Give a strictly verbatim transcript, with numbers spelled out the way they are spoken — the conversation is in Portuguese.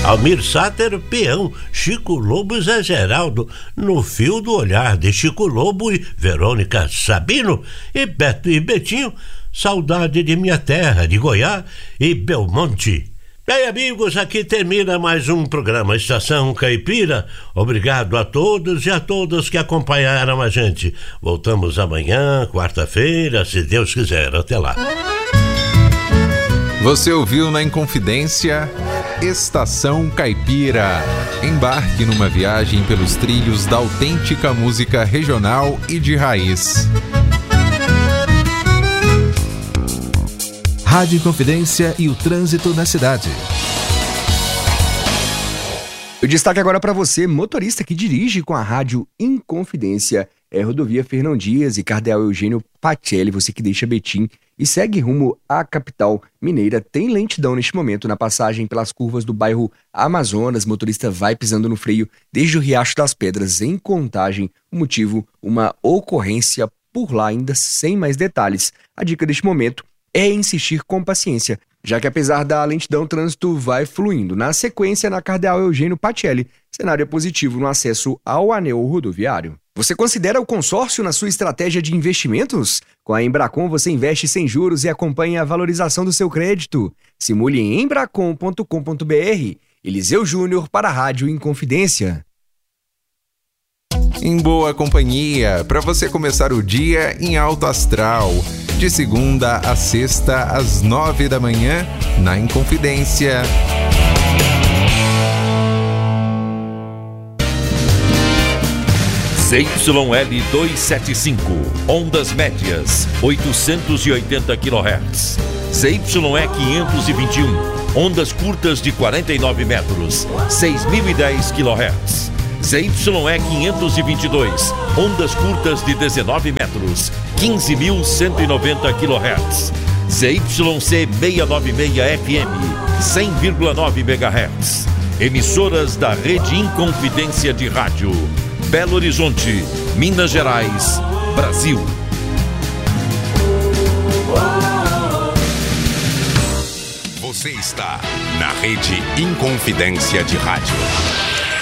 Almir Sater, peão, Chico Lobo e Zé Geraldo, no fio do olhar de Chico Lobo e Verônica Sabino, e Beto e Betinho, saudade de minha terra, de Goiás e Belmonte. Bem, amigos, aqui termina mais um programa Estação Caipira. Obrigado a todos e a todas que acompanharam a gente. Voltamos amanhã, quarta-feira, se Deus quiser. Até lá. Você ouviu na Inconfidência Estação Caipira. Embarque numa viagem pelos trilhos da autêntica música regional e de raiz. Rádio Inconfidência e o trânsito na cidade. Eu destaque agora para você, motorista que dirige com a Rádio Inconfidência. É Rodovia Fernão Dias e Cardeal Eugênio Pacelli, você que deixa Betim e segue rumo à capital mineira. Tem lentidão neste momento na passagem pelas curvas do bairro Amazonas. Motorista vai pisando no freio desde o Riacho das Pedras em Contagem. O motivo, uma ocorrência por lá, ainda sem mais detalhes. A dica deste momento é insistir com paciência, já que apesar da lentidão, o trânsito vai fluindo. Na sequência, na Cardeal Eugênio Pacelli, cenário é positivo no acesso ao anel rodoviário. Você considera o consórcio na sua estratégia de investimentos? Com a Embracon você investe sem juros e acompanha a valorização do seu crédito. Simule em embracon ponto com ponto b r. Eliseu Júnior para a Rádio Inconfidência. Em boa companhia, para você começar o dia em alto astral. De segunda a sexta, às nove da manhã, na Inconfidência. Z Y L duzentos e setenta e cinco, ondas médias, oitocentos e oitenta quilohertz. Z Y E quinhentos e vinte e um, ondas curtas de quarenta e nove metros, seis mil e dez quilohertz. Z Y E quinhentos e vinte e dois, ondas curtas de dezenove metros, quinze mil cento e noventa quilohertz. Z Y C seiscentos e noventa e seis F M, cem vírgula nove megahertz. Emissoras da Rede Inconfidência de Rádio. Belo Horizonte, Minas Gerais, Brasil. Você está na Rede Inconfidência de Rádio.